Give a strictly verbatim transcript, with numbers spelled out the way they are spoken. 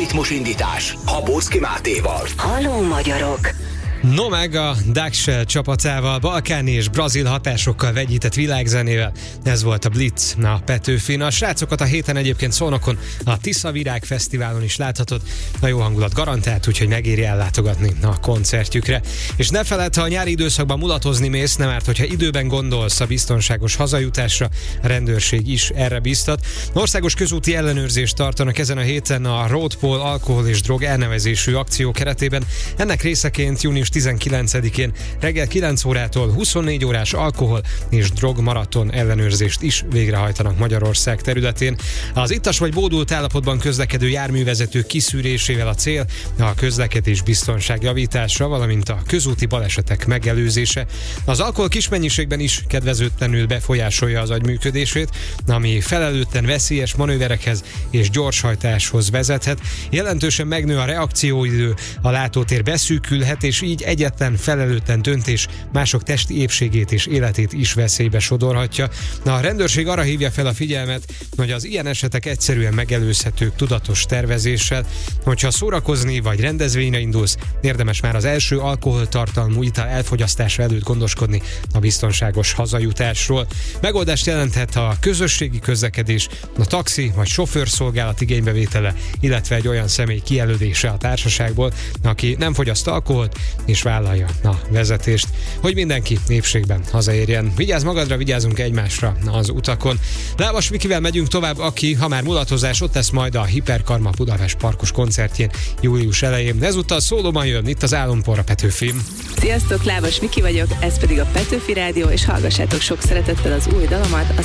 ritmusindítás Habóczky Mátéval. Halló magyarok! No meg a Daxshell csapatával, balkáni és brazil hatásokkal vegyített világzenével. Ez volt a Blitz, a Petőfin. A srácokat a héten egyébként Szolnokon, a Tisza Virág Fesztiválon is láthatod. A jó hangulat garantált, úgyhogy megéri ellátogatni a koncertjükre. És ne feledd, ha a nyári időszakban mulatozni mész, nem árt, hogyha időben gondolsz a biztonságos hazajutásra, a rendőrség is erre biztat. Országos közúti ellenőrzést tartanak ezen a héten a Roadpol alkohol és drog elnevezésű akció keretében. Ennek részeként június tizenkilencedikén reggel kilenc órától huszonnégy órás alkohol és drog maraton ellenőrzést is végrehajtanak Magyarország területén. Az ittas vagy bódult állapotban közlekedő járművezetők kiszűrésével a cél a közlekedés biztonság javítása, valamint a közúti balesetek megelőzése. Az alkohol kis mennyiségben is kedvezőtlenül befolyásolja az agy működését, ami felelőtlen veszélyes manőverekhez és gyorshajtáshoz vezethet. Jelentősen megnő a reakcióidő, a látótér beszűkülhet, és így egyetlen felelőtlen döntés mások testi épségét és életét is veszélybe sodorhatja. A rendőrség arra hívja fel a figyelmet, hogy az ilyen esetek egyszerűen megelőzhetők tudatos tervezéssel. Hogyha szórakozni vagy rendezvényre indulsz, érdemes már az első alkoholtartalmú ital elfogyasztása előtt gondoskodni a biztonságos hazajutásról. Megoldást jelenthet a közösségi közlekedés, a taxi vagy sofőrszolgálat igénybevétele, illetve egy olyan személy kijelölése a társaságból, aki nem fogyaszt alkoholt és vállalja a vezetést, hogy mindenki épségben hazaérjen. Vigyázz magadra, vigyázzunk egymásra az utakon. Lábas Mikivel megyünk tovább, aki, ha már mulatozás, ott lesz majd a Hiperkarma Budapest parkos koncertjén július elején. Ezúttal szólóban jön itt az Álompor, a Petőfin. Sziasztok, Lábas Miki vagyok, ez pedig a Petőfi Rádió, és hallgassátok sok szeretettel az új dalomat, a